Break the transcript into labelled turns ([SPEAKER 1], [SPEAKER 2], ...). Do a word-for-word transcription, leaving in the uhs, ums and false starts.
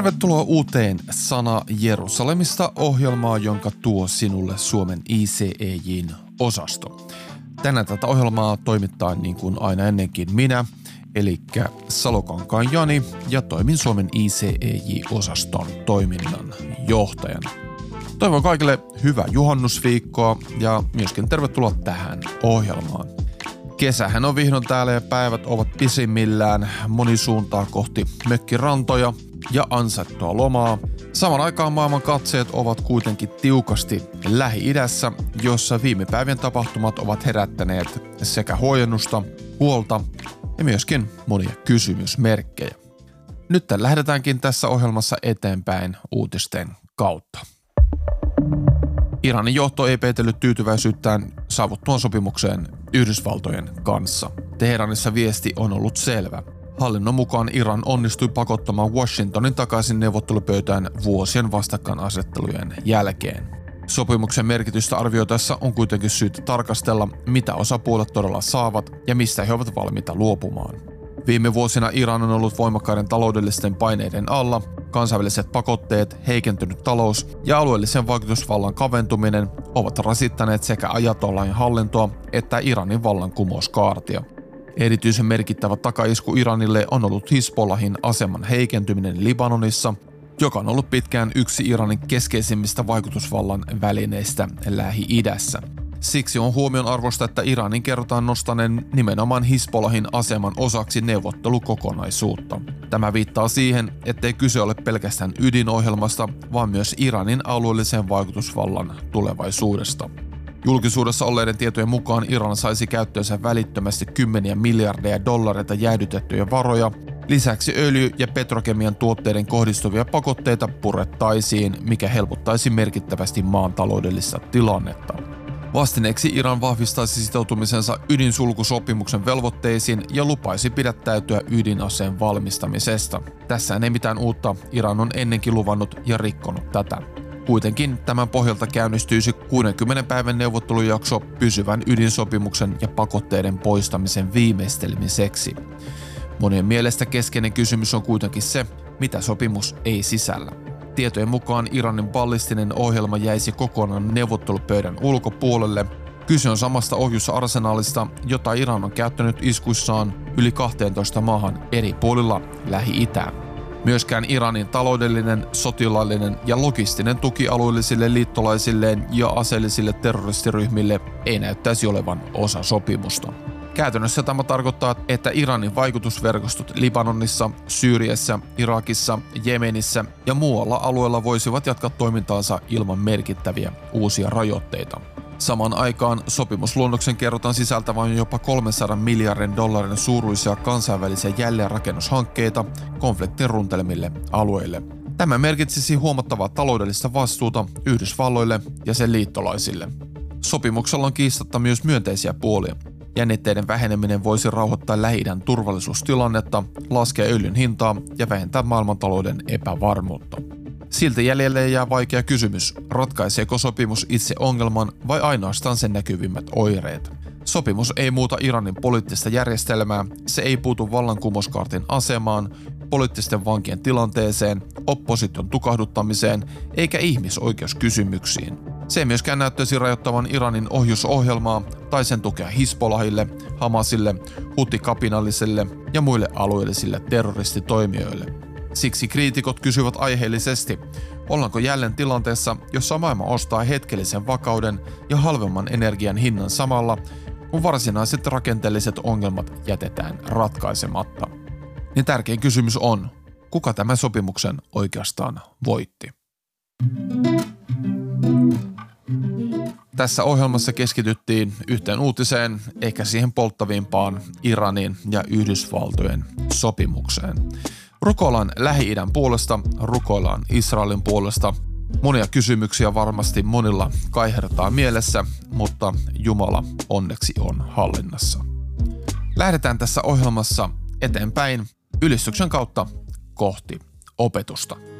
[SPEAKER 1] Tervetuloa uuteen Sana Jerusalemista -ohjelmaan, jonka tuo sinulle Suomen I C E J:n osasto. Tänään tätä ohjelmaa toimittaa niin kuin aina ennenkin minä, eli Salokankaan Jani, ja toimin Suomen I C E J-osaston toiminnan johtajana. Toivon kaikille hyvää juhannusviikkoa ja myöskin tervetuloa tähän ohjelmaan. Kesähän on vihdoin täällä ja päivät ovat pisimmillään, moni suuntaa kohti mökkirantoja ja ansaittua lomaa. Saman aikaan maailman katseet ovat kuitenkin tiukasti Lähi-idässä, jossa viime päivien tapahtumat ovat herättäneet sekä huojennusta, huolta ja myöskin monia kysymysmerkkejä. Nyt lähdetäänkin tässä ohjelmassa eteenpäin uutisten kautta. Iranin johto ei peitellyt tyytyväisyyttään saavuttuaan sopimukseen Yhdysvaltojen kanssa. Teheranissa viesti on ollut selvä. Hallinnon mukaan Iran onnistui pakottamaan Washingtonin takaisin neuvottelupöytään vuosien vastakkainasettelujen jälkeen. Sopimuksen merkitystä arvioitaessa on kuitenkin syytä tarkastella, mitä osapuolet todella saavat ja mistä he ovat valmiita luopumaan. Viime vuosina Iran on ollut voimakkaiden taloudellisten paineiden alla, kansainväliset pakotteet, heikentynyt talous ja alueellisen vaikutusvallan kaventuminen ovat rasittaneet sekä ajatollahin hallintoa että Iranin vallankumouskaartia. Erityisen merkittävä takaisku Iranille on ollut Hizbollahin aseman heikentyminen Libanonissa, joka on ollut pitkään yksi Iranin keskeisimmistä vaikutusvallan välineistä Lähi-idässä. Siksi on huomionarvoista, että Iranin kerrotaan nostaneen nimenomaan Hizbollahin aseman osaksi neuvottelukokonaisuutta. Tämä viittaa siihen, ettei kyse ole pelkästään ydinohjelmasta, vaan myös Iranin alueellisen vaikutusvallan tulevaisuudesta. Julkisuudessa olleiden tietojen mukaan Iran saisi käyttöönsä välittömästi kymmeniä miljardeja dollareita jäädytettyjä varoja. Lisäksi öljy- ja petrokemian tuotteiden kohdistuvia pakotteita purettaisiin, mikä helpottaisi merkittävästi maan taloudellista tilannetta. Vastineeksi Iran vahvistaisi sitoutumisensa ydinsulkusopimuksen velvoitteisiin ja lupaisi pidättäytyä ydinaseen valmistamisesta. Tässä ei mitään uutta, Iran on ennenkin luvannut ja rikkonut tätä. Kuitenkin tämän pohjalta käynnistyisi kuudenkymmenen päivän neuvottelujakso pysyvän ydinsopimuksen ja pakotteiden poistamisen viimeistelemiseksi. Monien mielestä keskeinen kysymys on kuitenkin se, mitä sopimus ei sisällä. Tietojen mukaan Iranin ballistinen ohjelma jäisi kokonaan neuvottelupöydän ulkopuolelle. Kyse on samasta ohjusarsenaalista, jota Iran on käyttänyt iskuissaan yli kahteentoista maahan eri puolilla Lähi-itää. Myöskään Iranin taloudellinen, sotilaallinen ja logistinen tuki alueellisille liittolaisilleen ja aseellisille terroristiryhmille ei näyttäisi olevan osa sopimusta. Käytännössä tämä tarkoittaa, että Iranin vaikutusverkostot Libanonissa, Syyriassa, Irakissa, Jemenissä ja muualla alueella voisivat jatkaa toimintaansa ilman merkittäviä uusia rajoitteita. Samaan aikaan sopimusluonnoksen kerrotaan sisältävän jopa kolmensadan miljardin dollarin suuruisia kansainvälisiä jälleenrakennushankkeita konfliktin runtelemille alueille. Tämä merkitsisi huomattavaa taloudellista vastuuta Yhdysvalloille ja sen liittolaisille. Sopimuksella on kiistatta myös myönteisiä puolia. Jännitteiden väheneminen voisi rauhoittaa Lähi-idän turvallisuustilannetta, laskea öljyn hintaa ja vähentää maailmantalouden epävarmuutta. Silti jäljelle jää vaikea kysymys, ratkaiseeko sopimus itse ongelman vai ainoastaan sen näkyvimmät oireet. Sopimus ei muuta Iranin poliittista järjestelmää, se ei puutu vallankumouskaartin asemaan, poliittisten vankien tilanteeseen, opposition tukahduttamiseen eikä ihmisoikeuskysymyksiin. Se ei myöskään näyttäisi rajoittavan Iranin ohjusohjelmaa tai sen tukea Hizbollahille, Hamasille, Huthi-kapinallisille ja muille alueellisille terroristitoimijoille. Siksi kriitikot kysyvät aiheellisesti, ollaanko jälleen tilanteessa, jossa maailma ostaa hetkellisen vakauden ja halvemman energian hinnan samalla, kun varsinaiset rakenteelliset ongelmat jätetään ratkaisematta. Niin tärkein kysymys on, kuka tämän sopimuksen oikeastaan voitti? Tässä ohjelmassa keskityttiin yhteen uutiseen, eikä siihen polttavimpaan Iranin ja Yhdysvaltojen sopimukseen. Rukoillaan Lähi-idän puolesta, rukoillaan Israelin puolesta. Monia kysymyksiä varmasti monilla kaihertaa mielessä, mutta Jumala onneksi on hallinnassa. Lähdetään tässä ohjelmassa eteenpäin ylistyksen kautta kohti opetusta.